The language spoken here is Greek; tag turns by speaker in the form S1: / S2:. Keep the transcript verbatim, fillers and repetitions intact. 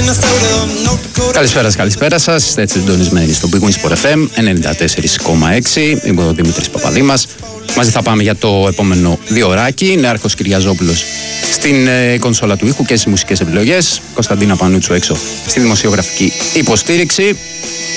S1: Καλησπέρα σας, καλησπέρα σας. Είστε έτσι συντονισμένοι στο Big Win Sport εφ εμ ενενήντα τέσσερα κόμμα έξι. Είμαι ο Δημήτρης Παπαδήμας. Μαζί θα πάμε για το επόμενο διωράκι. Νεάρχος Κυριαζόπουλος στην ε, κονσόλα του ήχου και στις μουσικές επιλογές. Κωνσταντίνα Πανούτσου έξω στη δημοσιογραφική υποστήριξη.